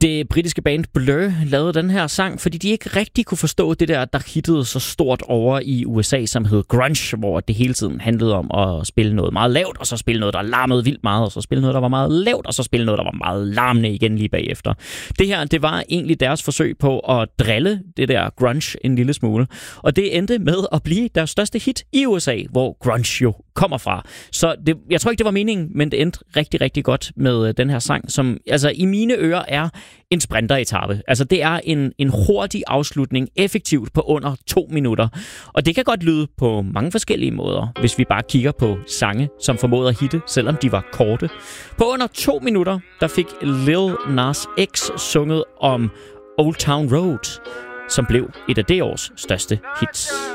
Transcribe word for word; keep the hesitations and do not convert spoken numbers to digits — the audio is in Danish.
Det britiske band Blur lavede den her sang, fordi de ikke rigtig kunne forstå det der, der hittede så stort over i U S A, som hed grunge, hvor det hele tiden handlede om at spille noget meget lavt, og så spille noget, der larmede vildt meget, og så spille noget, der var meget lavt, og så spille noget, der var meget larmende igen lige bagefter. Det her, det var egentlig deres forsøg på at drille det der grunge en lille smule, og det endte med at blive deres største hit i U S A, hvor grunge jo kommer fra. Så det, jeg tror ikke, det var meningen, men det endte rigtig, rigtig godt med den her sang, som altså i mine ører er en sprinteretape. Altså det er en, en hurtig afslutning, effektivt på under to minutter. Og det kan godt lyde på mange forskellige måder, hvis vi bare kigger på sange, som formåede at hitte, selvom de var korte. På under to minutter, der fik Lil Nas X sunget om Old Town Road, som blev et af det års største hits.